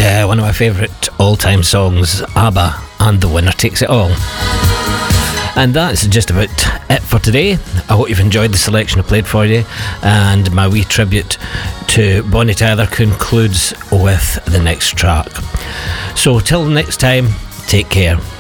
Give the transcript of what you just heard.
One of my favourite all-time songs, ABBA and The Winner Takes It All. And that's just about it for today. I hope you've enjoyed the selection I played for you, and my wee tribute to Bonnie Tyler concludes with the next track. So till next time, take care.